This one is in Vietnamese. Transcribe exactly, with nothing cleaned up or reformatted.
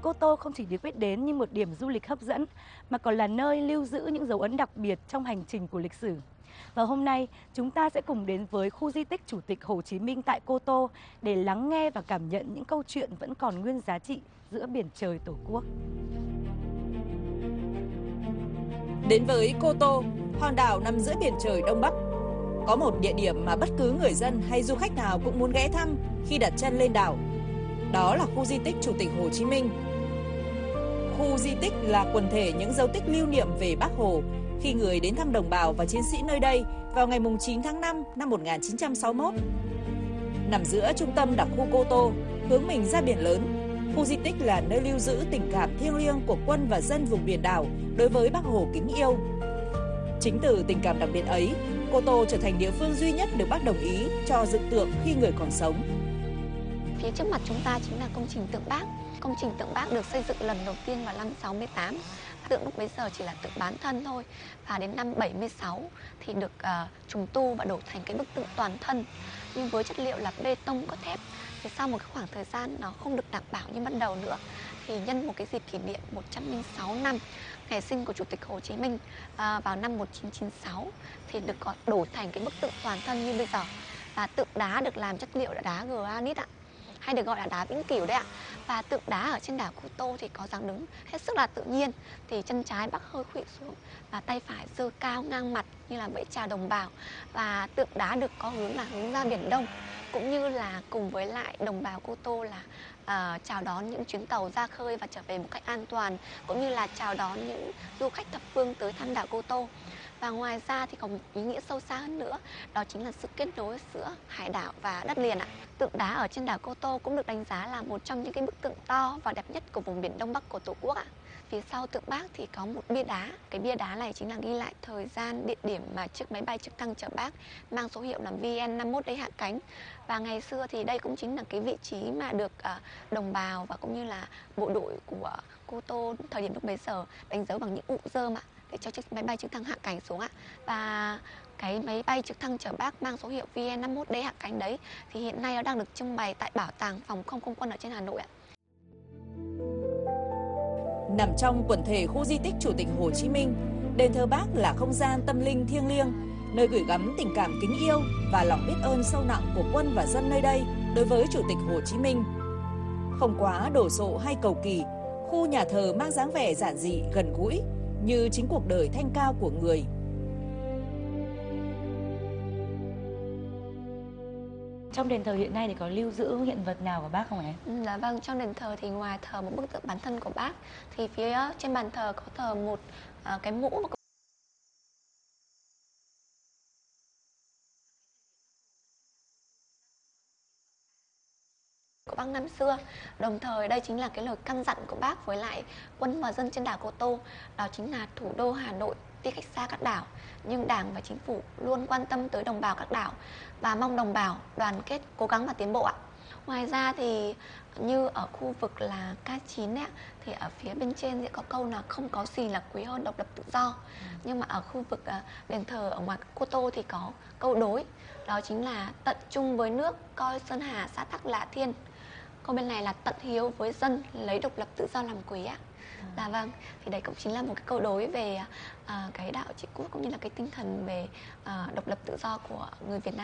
Cô Tô không chỉ được biết đến như một điểm du lịch hấp dẫn, mà còn là nơi lưu giữ những dấu ấn đặc biệt trong hành trình của lịch sử. Và hôm nay, chúng ta sẽ cùng đến với khu di tích Chủ tịch Hồ Chí Minh tại Cô Tô để lắng nghe và cảm nhận những câu chuyện vẫn còn nguyên giá trị giữa biển trời Tổ quốc. Đến với Cô Tô, hòn đảo nằm giữa biển trời Đông Bắc. Có một địa điểm mà bất cứ người dân hay du khách nào cũng muốn ghé thăm khi đặt chân lên đảo. Đó là khu di tích Chủ tịch Hồ Chí Minh. Khu di tích là quần thể những dấu tích lưu niệm về Bác Hồ khi người đến thăm đồng bào và chiến sĩ nơi đây vào ngày chín tháng năm năm một nghìn chín trăm sáu mươi mốt. Nằm giữa trung tâm đặc khu Cô Tô, hướng mình ra biển lớn, khu di tích là nơi lưu giữ tình cảm thiêng liêng của quân và dân vùng biển đảo đối với Bác Hồ kính yêu. Chính từ tình cảm đặc biệt ấy, Cô Tô trở thành địa phương duy nhất được Bác đồng ý cho dựng tượng khi người còn sống. Phía trước mặt chúng ta chính là công trình tượng Bác. Công trình tượng Bác được xây dựng lần đầu tiên vào năm sáu mươi tám. Tượng lúc bấy giờ chỉ là tượng bán thân thôi. Và đến năm bảy mươi sáu thì được uh, trùng tu và đổ thành cái bức tượng toàn thân. Nhưng với chất liệu là bê tông cốt thép. Thì sau một cái khoảng thời gian nó không được đảm bảo như ban đầu nữa, thì nhân một cái dịp kỷ niệm một trăm lẻ sáu năm ngày sinh của Chủ tịch Hồ Chí Minh uh, vào năm một nghìn chín trăm chín mươi sáu thì được đổ thành cái bức tượng toàn thân như bây giờ. Và tượng đá được làm chất liệu là đá granite ạ, hay được gọi là đá vĩnh cửu đấy ạ. Và tượng đá ở trên đảo Cô Tô thì có dáng đứng hết sức là tự nhiên. Thì chân trái Bác hơi khuỵu xuống và tay phải giơ cao ngang mặt như là vẫy chào đồng bào. Và tượng đá được có hướng là hướng ra Biển Đông, cũng như là cùng với lại đồng bào Cô Tô là uh, chào đón những chuyến tàu ra khơi và trở về một cách an toàn, cũng như là chào đón những du khách thập phương tới thăm đảo Cô Tô. Và ngoài ra thì còn một ý nghĩa sâu xa hơn nữa, đó chính là sự kết nối giữa hải đảo và đất liền ạ. Tượng đá ở trên đảo Cô Tô cũng được đánh giá là một trong những cái bức tượng to và đẹp nhất của vùng biển Đông Bắc của Tổ quốc ạ. Phía sau tượng Bác thì có một bia đá. Cái bia đá này chính là ghi lại thời gian, địa điểm mà chiếc máy bay trực thăng chở Bác mang số hiệu là V N năm mươi mốt đấy hạ cánh. Và ngày xưa thì đây cũng chính là cái vị trí mà được uh, đồng bào và cũng như là bộ đội của Cô Tô thời điểm lúc bấy giờ đánh dấu bằng những ụ rơm ạ, để cho chiếc máy bay trực thăng hạ cánh xuống ạ. Và cái máy bay trực thăng chở Bác mang số hiệu V N năm mươi mốt đấy hạ cánh đấy thì hiện nay nó đang được trưng bày tại Bảo tàng Phòng không Không quân ở trên Hà Nội ạ. Nằm trong quần thể khu di tích Chủ tịch Hồ Chí Minh, đền thờ Bác là không gian tâm linh thiêng liêng, nơi gửi gắm tình cảm kính yêu và lòng biết ơn sâu nặng của quân và dân nơi đây đối với Chủ tịch Hồ Chí Minh. Không quá đồ sộ hay cầu kỳ, khu nhà thờ mang dáng vẻ giản dị, gần gũi như chính cuộc đời thanh cao của người. Trong đền thờ hiện nay thì có lưu giữ hiện vật nào của Bác không ạ? Ừ, dạ vâng, trong đền thờ thì ngoài thờ một bức tượng bán thân của Bác thì phía trên bàn thờ có thờ một uh, cái mũ mà của Bác năm xưa. Đồng thời đây chính là cái lời căn dặn của Bác với lại quân và dân trên đảo Cô Tô, đó chính là thủ đô Hà Nội tuy cách xa các đảo nhưng Đảng và Chính phủ luôn quan tâm tới đồng bào các đảo và mong đồng bào đoàn kết, cố gắng và tiến bộ ạ. Ngoài ra thì như ở khu vực là K chín ấy, thì ở phía bên trên sẽ có câu là không có gì là quý hơn độc lập tự do. Ừ. Nhưng mà ở khu vực đền thờ ở ngoài Cô Tô thì có câu đối, đó chính là tận chung với nước, coi sơn hà xã tắc là thiên. Câu bên này là tận hiếu với dân, lấy độc lập tự do làm quý ạ. À. Dạ vâng, thì đấy cũng chính là một cái câu đối về uh, cái đạo trị quốc cũng như là cái tinh thần về uh, độc lập tự do của người Việt Nam.